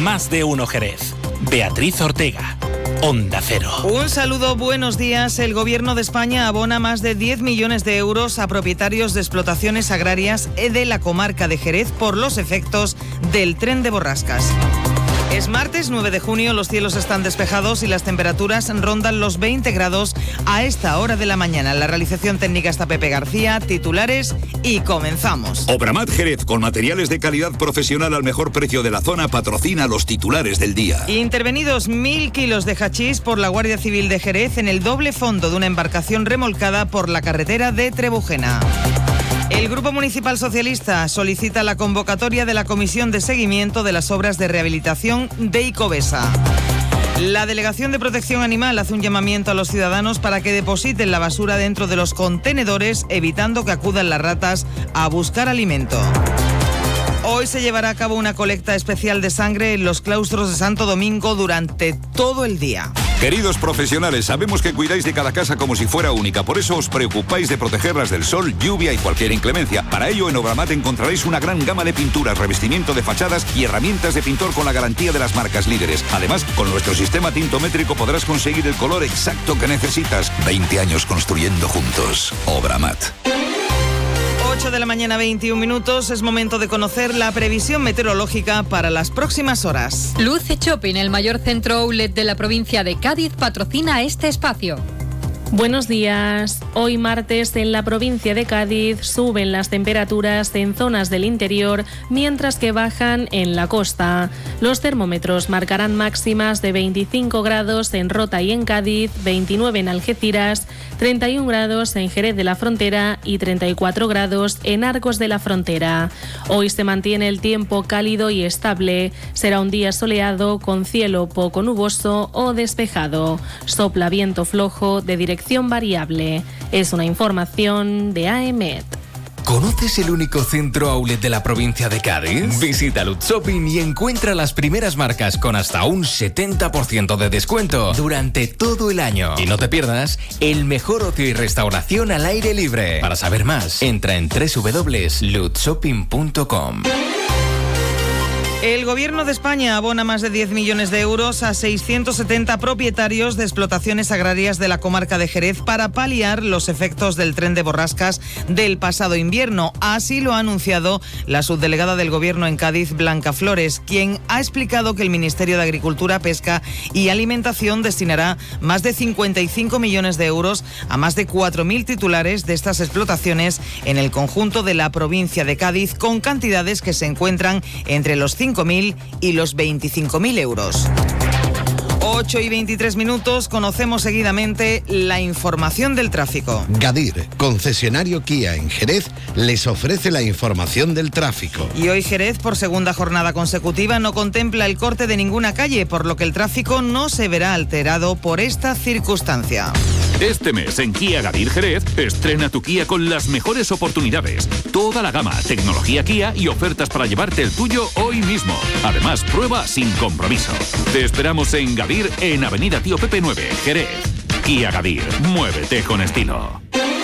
Más de Uno Jerez. Beatriz Ortega. Onda Cero. Un saludo, buenos días. El Gobierno de España abona más de 10 millones de euros a propietarios de explotaciones agrarias de la comarca de Jerez por los efectos del tren de borrascas. Es martes 9 de junio, los cielos están despejados y las temperaturas rondan los 20 grados a esta hora de la mañana. En la realización técnica está Pepe García, titulares y comenzamos. Obramat Jerez, con materiales de calidad profesional al mejor precio de la zona, patrocina los titulares del día. Intervenidos 1.000 kilos de hachís por la Guardia Civil de Jerez en el doble fondo de una embarcación remolcada por la carretera de Trebujena. El Grupo Municipal Socialista solicita la convocatoria de la Comisión de Seguimiento de las Obras de Rehabilitación de Icovesa. La Delegación de Protección Animal hace un llamamiento a los ciudadanos para que depositen la basura dentro de los contenedores, evitando que acudan las ratas a buscar alimento. Hoy se llevará a cabo una colecta especial de sangre en los claustros de Santo Domingo durante todo el día. Queridos profesionales, sabemos que cuidáis de cada casa como si fuera única, por eso os preocupáis de protegerlas del sol, lluvia y cualquier inclemencia. Para ello, en Obramat encontraréis una gran gama de pinturas, revestimiento de fachadas y herramientas de pintor con la garantía de las marcas líderes. Además, con nuestro sistema tintométrico podrás conseguir el color exacto que necesitas. 20 años construyendo juntos. Obramat. 8 de la mañana, 21 minutos. Es momento de conocer la previsión meteorológica para las próximas horas. Luce Shopping, el mayor centro outlet de la provincia de Cádiz, patrocina este espacio. Buenos días. Hoy martes en la provincia de Cádiz suben las temperaturas en zonas del interior, mientras que bajan en la costa. Los termómetros marcarán máximas de 25 grados en Rota y en Cádiz, 29 en Algeciras, 31 grados en Jerez de la Frontera y 34 grados en Arcos de la Frontera. Hoy se mantiene el tiempo cálido y estable. Será un día soleado con cielo poco nuboso o despejado. Sopla viento flojo de dirección variable. Es una información de AEMET. ¿Conoces el único centro outlet de la provincia de Cádiz? Visita Lutz Shopping y encuentra las primeras marcas con hasta un 70% de descuento durante todo el año. Y no te pierdas el mejor ocio y restauración al aire libre. Para saber más, entra en www.lutzshopping.com. El Gobierno de España abona más de 10 millones de euros a 670 propietarios de explotaciones agrarias de la comarca de Jerez para paliar los efectos del tren de borrascas del pasado invierno. Así lo ha anunciado la subdelegada del Gobierno en Cádiz, Blanca Flores, quien ha explicado que el Ministerio de Agricultura, Pesca y Alimentación destinará más de 55 millones de euros a más de 4.000 titulares de estas explotaciones en el conjunto de la provincia de Cádiz, con cantidades que se encuentran entre los 5.000 y los 25.000 euros. 8 y 23 minutos, conocemos seguidamente la información del tráfico. Gadir, concesionario Kia en Jerez, les ofrece la información del tráfico. Y hoy Jerez, por segunda jornada consecutiva, no contempla el corte de ninguna calle, por lo que el tráfico no se verá alterado por esta circunstancia. Este mes en Kia Gadir Jerez, estrena tu Kia con las mejores oportunidades. Toda la gama, tecnología Kia y ofertas para llevarte el tuyo hoy mismo. Además, prueba sin compromiso. Te esperamos en Gadir, en Avenida Tío Pepe 9, Jerez. Kia Gadir, muévete con estilo.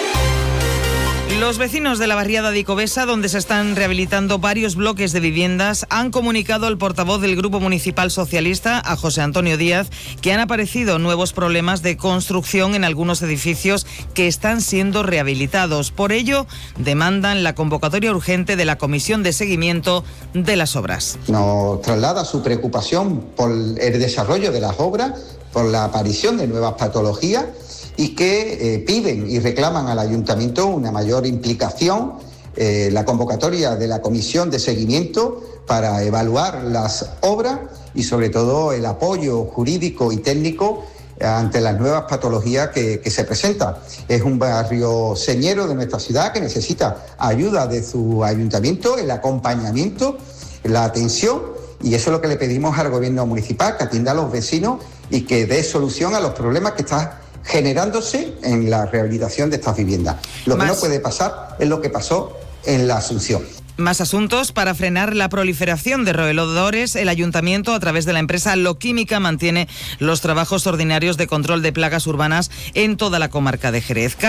Los vecinos de la barriada de Icovesa, donde se están rehabilitando varios bloques de viviendas, han comunicado al portavoz del Grupo Municipal Socialista, a José Antonio Díaz, que han aparecido nuevos problemas de construcción en algunos edificios que están siendo rehabilitados. Por ello, demandan la convocatoria urgente de la Comisión de Seguimiento de las Obras. Nos traslada su preocupación por el desarrollo de las obras, por la aparición de nuevas patologías, y que piden y reclaman al Ayuntamiento una mayor implicación, la convocatoria de la Comisión de Seguimiento para evaluar las obras y sobre todo el apoyo jurídico y técnico ante las nuevas patologías que se presentan. Es un barrio señero de nuestra ciudad que necesita ayuda de su Ayuntamiento, el acompañamiento, la atención, y eso es lo que le pedimos al Gobierno municipal, que atienda a los vecinos y que dé solución a los problemas que está generándose en la rehabilitación de estas viviendas. Lo que no puede pasar es lo que pasó en la Asunción. Más asuntos. Para frenar la proliferación de roedores, el Ayuntamiento, a través de la empresa Loquímica, mantiene los trabajos ordinarios de control de plagas urbanas en toda la comarca de Jerez.